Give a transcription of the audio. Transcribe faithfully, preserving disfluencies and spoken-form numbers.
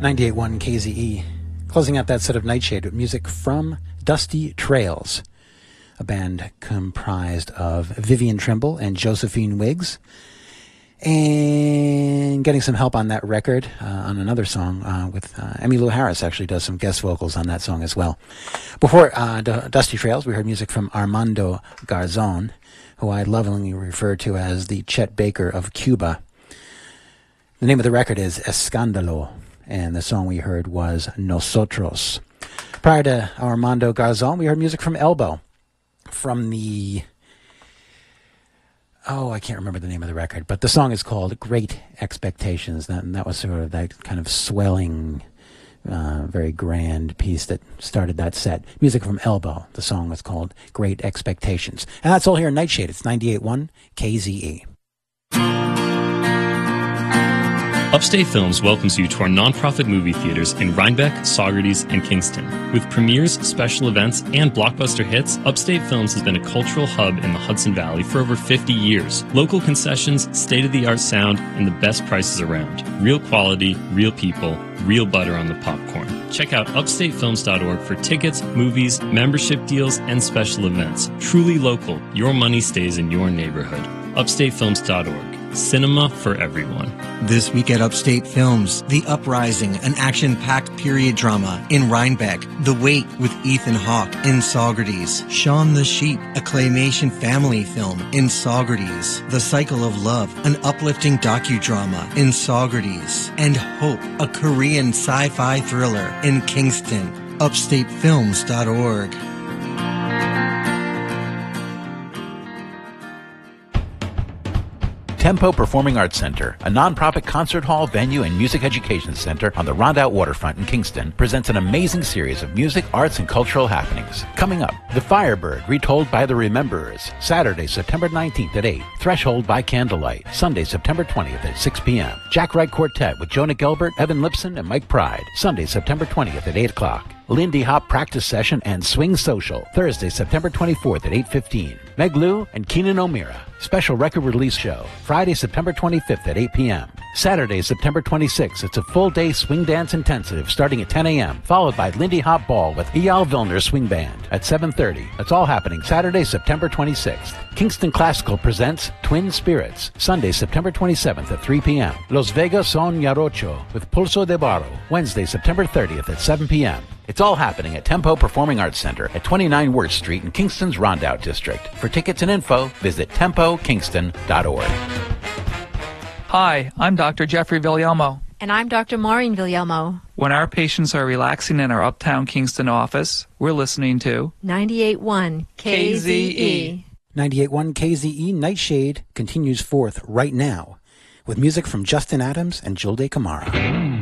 ninety-eight point one K Z E. Closing out that set of Nightshade with music from Dusty Trails, a band comprised of Vivian Trimble and Josephine Wiggs. And getting some help on that record, uh, on another song, uh, with uh, Emmylou Harris actually does some guest vocals on that song as well. Before uh, D- Dusty Trails, we heard music from Armando Garzón, who I lovingly refer to as the Chet Baker of Cuba. The name of the record is Escándalo, and the song we heard was Nosotros. Prior to Armando Garzón, we heard music from Elbow, from the... Oh, I can't remember the name of the record, but the song is called Great Expectations, and that was sort of that kind of swelling, uh, very grand piece that started that set. Music from Elbow. The song was called Great Expectations. And that's all here in Nightshade. It's ninety-eight point one K Z E. Upstate Films welcomes you to our nonprofit movie theaters in Rhinebeck, Saugerties, and Kingston. With premieres, special events, and blockbuster hits, Upstate Films has been a cultural hub in the Hudson Valley for over fifty years. Local concessions, state-of-the-art sound, and the best prices around. Real quality, real people, real butter on the popcorn. Check out upstate films dot org for tickets, movies, membership deals, and special events. Truly local, your money stays in your neighborhood. upstate films dot org. Cinema for everyone. This week at Upstate Films, The Uprising, an action-packed period drama in Rhinebeck. The Wait with Ethan Hawke in Saugerties. Shaun the Sheep, a claymation family film in Saugerties. The Cycle of Love, an uplifting docudrama in Saugerties. And Hope, a Korean sci-fi thriller in Kingston. upstate films dot org. Tempo Performing Arts Center, a nonprofit concert hall, venue, and music education center on the Rondout Waterfront in Kingston, presents an amazing series of music, arts, and cultural happenings. Coming up, The Firebird, retold by the Rememberers, Saturday, September nineteenth at eight. Threshold by Candlelight, Sunday, September twentieth at six p.m. Jack Wright Quartet with Jonah Gilbert, Evan Lipson, and Mike Pride, Sunday, September twentieth at eight o'clock. Lindy Hop Practice Session and Swing Social, Thursday, September twenty-fourth at eight fifteen. Meg Lou and Keenan O'Meara, Special Record Release Show, Friday, September twenty-fifth at eight p.m. Saturday, September twenty-sixth, it's a full-day swing dance intensive starting at ten a.m., followed by Lindy Hop Ball with Eyal Vilner Swing Band at seven thirty. That's all happening Saturday, September twenty-sixth. Kingston Classical presents Twin Spirits, Sunday, September twenty-seventh at three p.m. Los Vegas Son Jarocho with Pulso de Barro, Wednesday, September thirtieth at seven p.m. It's all happening at Tempo Performing Arts Center at twenty-nine Worth Street in Kingston's Rondout District. For tickets and info, visit tempo kingston dot org. Hi, I'm Doctor Jeffrey Villalmo. And I'm Doctor Maureen Villalmo. When our patients are relaxing in our Uptown Kingston office, we're listening to ninety-eight point one K Z E. ninety-eight point one K Z E Nightshade continues forth right now with music from Justin Adams and Julde Camara.